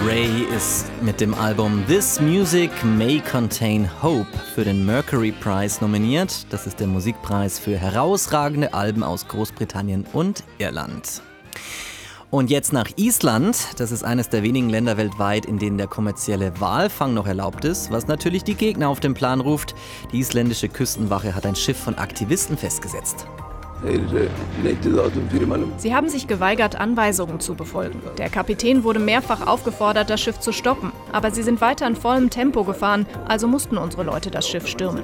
Ray ist mit dem Album This Music May Contain Hope für den Mercury Prize nominiert. Das ist der Musikpreis für herausragende Alben aus Großbritannien und Irland. Und jetzt nach Island. Das ist eines der wenigen Länder weltweit, in denen der kommerzielle Walfang noch erlaubt ist, was natürlich die Gegner auf den Plan ruft. Die isländische Küstenwache hat ein Schiff von Aktivisten festgesetzt. Sie haben sich geweigert, Anweisungen zu befolgen. Der Kapitän wurde mehrfach aufgefordert, das Schiff zu stoppen. Aber sie sind weiter in vollem Tempo gefahren, also mussten unsere Leute das Schiff stürmen.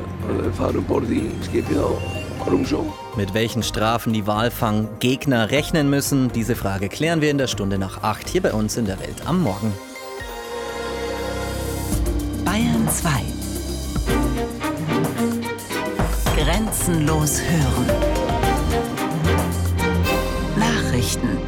Mit welchen Strafen die Walfanggegner rechnen müssen, diese Frage klären wir in der Stunde nach 8 hier bei uns in der Welt am Morgen. Bayern 2. Grenzenlos hören. Nachrichten.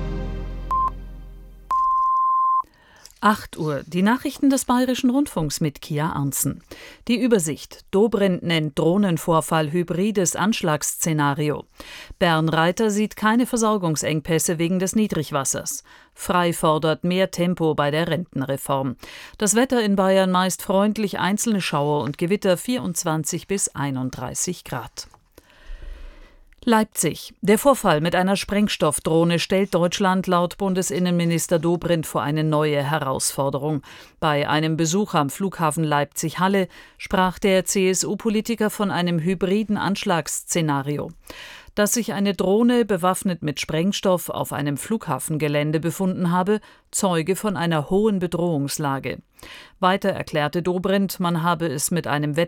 8 Uhr. Die Nachrichten des Bayerischen Rundfunks mit Kia Arntzen. Die Übersicht. Dobrindt nennt Drohnenvorfall hybrides Anschlagsszenario. Bern-Reiter sieht keine Versorgungsengpässe wegen des Niedrigwassers. Frei fordert mehr Tempo bei der Rentenreform. Das Wetter in Bayern meist freundlich, einzelne Schauer und Gewitter 24 bis 31 Grad. Leipzig. Der Vorfall mit einer Sprengstoffdrohne stellt Deutschland laut Bundesinnenminister Dobrindt vor eine neue Herausforderung. Bei einem Besuch am Flughafen Leipzig-Halle sprach der CSU-Politiker von einem hybriden Anschlagsszenario. Dass sich eine Drohne bewaffnet mit Sprengstoff auf einem Flughafengelände befunden habe, zeuge von einer hohen Bedrohungslage. Weiter erklärte Dobrindt, man habe es mit einem